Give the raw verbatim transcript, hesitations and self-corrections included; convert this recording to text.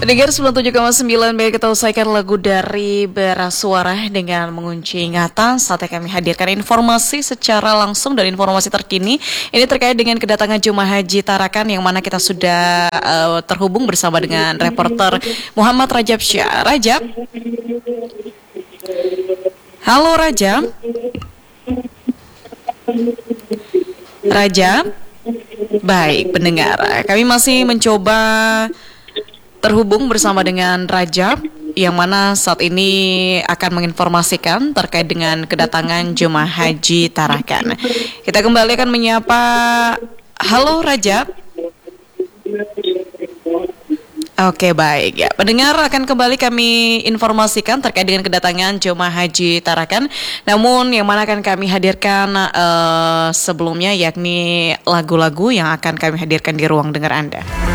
Pendengar sembilan puluh tujuh koma sembilan, baik kita usaikan lagu dari Berasuara dengan mengunci ingatan. Saatnya kami hadirkan informasi secara langsung dan informasi terkini. Ini terkait dengan kedatangan Jemaah Haji Tarakan, yang mana kita sudah uh, terhubung bersama dengan reporter Muhammad Rajab Syah. Rajab, halo Rajab. Rajab, baik pendengar, kami masih mencoba terhubung bersama dengan Rajab, yang mana saat ini akan menginformasikan terkait dengan kedatangan Jemaah Haji Tarakan. Kita kembali akan menyapa. Halo Rajab. Oke, baik ya. Pendengar, akan kembali kami informasikan terkait dengan kedatangan Jemaah Haji Tarakan. Namun yang mana akan kami hadirkan uh, sebelumnya, yakni lagu-lagu yang akan kami hadirkan di ruang dengar Anda.